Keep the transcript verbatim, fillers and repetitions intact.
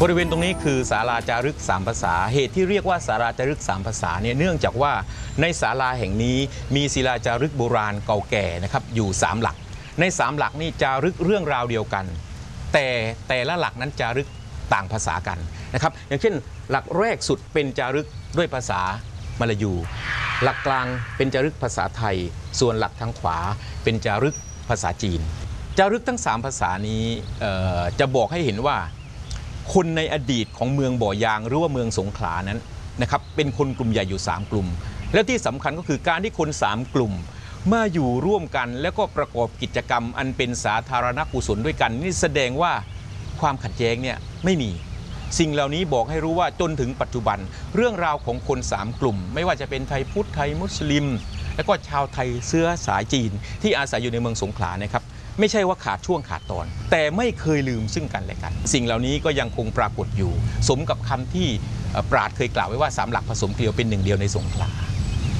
บริเวณตรงนี้คือศาลาจารึกสามภาษาเหตุที่เรียกว่าศาลาจารึกสามภาษาเนี่ยเนื่องจากว่าในศาลาแห่งนี้มีศิลาจารึกโบราณเก่าแก่นะครับอยู่สามหลักในสามหลักนี่จารึกเรื่องราวเดียวกันแต่แต่ละหลักนั้นจารึกต่างภาษากันนะครับอย่างเช่นหลักแรกสุดเป็นจารึกด้วยภาษามลายูหลักกลางเป็นจารึกภาษาไทยส่วนหลักทางขวาเป็นจารึกภาษาจีนจารึกทั้งสามภาษานี้จะบอกให้เห็นว่าคนในอดีตของเมืองบ่อยางหรือว่าเมืองสงขลานั้นนะครับเป็นคนกลุ่มใหญ่อยู่สามกลุ่มแล้วที่สำคัญก็คือการที่คนสามกลุ่มมาอยู่ร่วมกันแล้วก็ประกอบกิจกรรมอันเป็นสาธารณกุศลด้วยกันนี่แสดงว่าความขัดแย้งเนี่ยไม่มีสิ่งเหล่านี้บอกให้รู้ว่าจนถึงปัจจุบันเรื่องราวของคนสามกลุ่มไม่ว่าจะเป็นไทยพุทธไทยมุสลิมและก็ชาวไทยเชื้อสายจีนที่อาศัยอยู่ในเมืองสงขลานะครับไม่ใช่ว่าขาดช่วงขาดตอนแต่ไม่เคยลืมซึ่งกันและกันสิ่งเหล่านี้ก็ยังคงปรากฏอยู่สมกับคำที่ปราชญ์เคยกล่าวไว้ว่าสามหลักผสมเกลียวเป็นหนึ่งเดียวในสงขลา